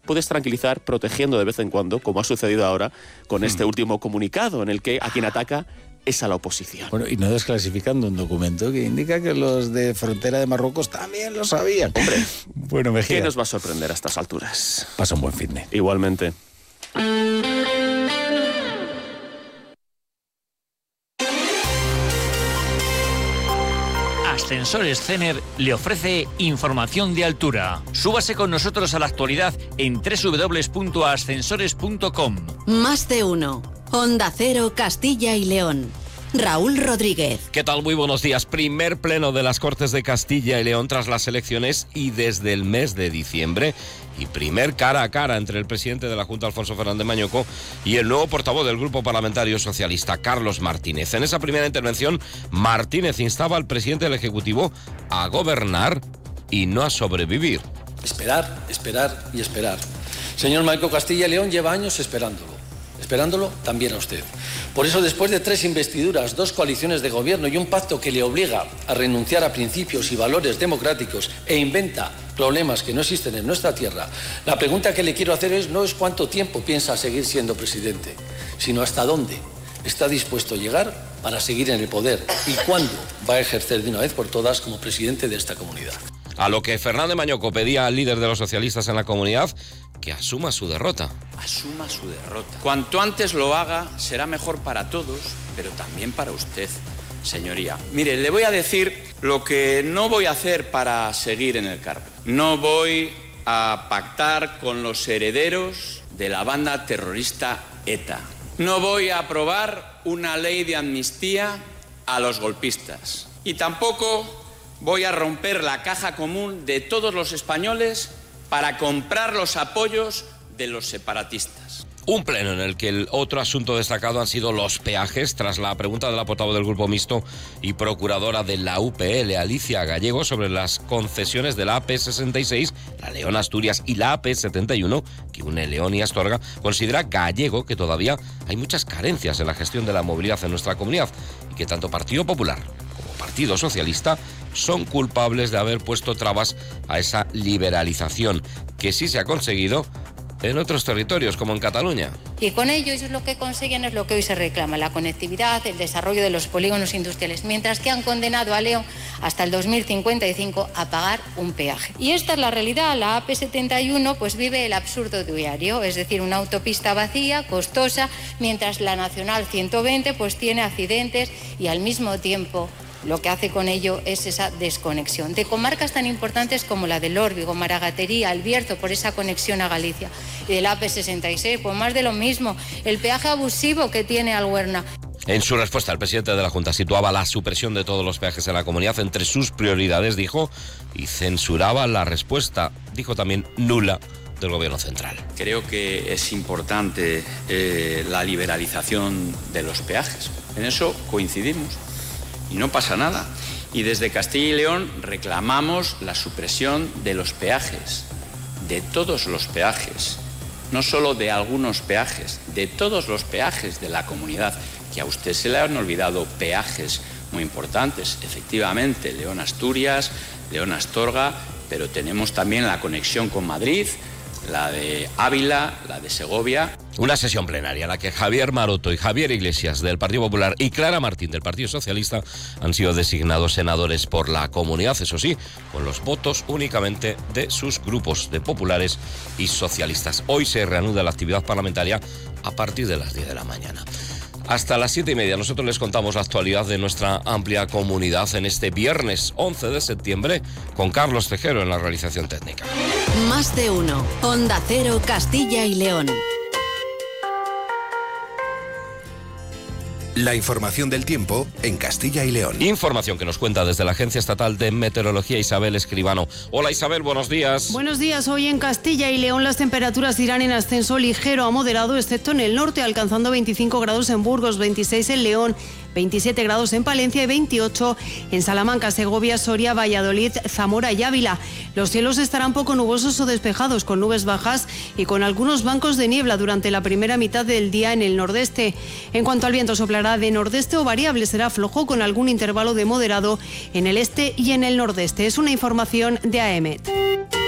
puedes tranquilizar protegiendo de vez en cuando, como ha sucedido ahora con este último comunicado en el que a quien ataca es a la oposición. Bueno, y no desclasificando un documento que indica que los de frontera de Marruecos también lo sabían. Hombre, bueno, Mejía, ¿qué nos va a sorprender a estas alturas? Pasa un buen finde. Igualmente. Ascensores Cener le ofrece información de altura. Súbase con nosotros a la actualidad en www.ascensores.com. Más de uno. Onda Cero, Castilla y León. Raúl Rodríguez. ¿Qué tal? Muy buenos días. Primer pleno de las Cortes de Castilla y León tras las elecciones y desde el mes de diciembre. Y primer cara a cara entre el presidente de la Junta, Alfonso Fernández Mañoco, y el nuevo portavoz del Grupo Parlamentario Socialista, Carlos Martínez. En esa primera intervención, Martínez instaba al presidente del Ejecutivo a gobernar y no a sobrevivir. Esperar, esperar y esperar. Señor Mañoco, Castilla y León lleva años esperándolo también a usted. Por eso, después de 3 investiduras, 2 coaliciones de gobierno y un pacto que le obliga a renunciar a principios y valores democráticos e inventa problemas que no existen en nuestra tierra, la pregunta que le quiero hacer no es cuánto tiempo piensa seguir siendo presidente, sino hasta dónde está dispuesto a llegar para seguir en el poder y cuándo va a ejercer de una vez por todas como presidente de esta comunidad. A lo que Fernández Mañoco pedía al líder de los socialistas en la comunidad que asuma su derrota. Asuma su derrota. Cuanto antes lo haga, será mejor para todos, pero también para usted, señoría. Mire, le voy a decir lo que no voy a hacer para seguir en el cargo. No voy a pactar con los herederos de la banda terrorista ETA. No voy a aprobar una ley de amnistía a los golpistas. Y tampoco voy a romper la caja común de todos los españoles para comprar los apoyos de los separatistas. Un pleno en el que el otro asunto destacado han sido los peajes, tras la pregunta de la portavoz del Grupo Mixto y procuradora de la UPL, Alicia Gallego, sobre las concesiones de la AP66, la León-Asturias y la AP71, que une León y Astorga. Considera Gallego que todavía hay muchas carencias en la gestión de la movilidad en nuestra comunidad y que tanto Partido Popular como Partido Socialista son culpables de haber puesto trabas a esa liberalización, que sí se ha conseguido en otros territorios, como en Cataluña. Y con ello, eso es lo que consiguen, es lo que hoy se reclama, la conectividad, el desarrollo de los polígonos industriales, mientras que han condenado a León hasta el 2055 a pagar un peaje. Y esta es la realidad. La AP71 pues vive el absurdo diario, es decir, una autopista vacía, costosa, mientras la Nacional 120 pues tiene accidentes y al mismo tiempo lo que hace con ello es esa desconexión de comarcas tan importantes como la del Órbigo, Maragatería, El Bierzo, por esa conexión a Galicia, y del AP66, pues más de lo mismo, el peaje abusivo que tiene Alhuerna. En su respuesta, el presidente de la Junta situaba la supresión de todos los peajes en la comunidad entre sus prioridades, dijo, y censuraba la respuesta, dijo también, nula del Gobierno central. Creo que es importante la liberalización de los peajes. En eso coincidimos. Y no pasa nada. Y desde Castilla y León reclamamos la supresión de los peajes, de todos los peajes, no solo de algunos peajes, de todos los peajes de la comunidad, que a usted se le han olvidado peajes muy importantes. Efectivamente, León-Asturias, León-Astorga, pero tenemos también la conexión con Madrid, la de Ávila, la de Segovia. Una sesión plenaria en la que Javier Maroto y Javier Iglesias del Partido Popular y Clara Martín del Partido Socialista han sido designados senadores por la comunidad, eso sí, con los votos únicamente de sus grupos de populares y socialistas. Hoy se reanuda la actividad parlamentaria a partir de las 10 de la mañana. Hasta las 7:30 nosotros les contamos la actualidad de nuestra amplia comunidad en este viernes 11 de septiembre con Carlos Tejero en la realización técnica. Más de uno. Onda Cero, Castilla y León. La información del tiempo en Castilla y León. Información que nos cuenta desde la Agencia Estatal de Meteorología Isabel Escribano. Hola Isabel, buenos días. Buenos días. Hoy en Castilla y León las temperaturas irán en ascenso ligero a moderado, excepto en el norte, alcanzando 25 grados en Burgos, 26 en León, 27 grados en Palencia y 28 en Salamanca, Segovia, Soria, Valladolid, Zamora y Ávila. Los cielos estarán poco nubosos o despejados, con nubes bajas y con algunos bancos de niebla durante la primera mitad del día en el nordeste. En cuanto al viento, soplará de nordeste o variable, será flojo con algún intervalo de moderado en el este y en el nordeste. Es una información de AEMET.